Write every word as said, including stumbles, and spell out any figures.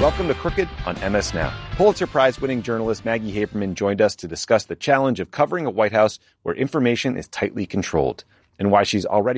Welcome to Crooked on M S Now. Pulitzer Prize-winning journalist Maggie Haberman joined us to discuss the challenge of covering a White House where information is tightly controlled and why she's already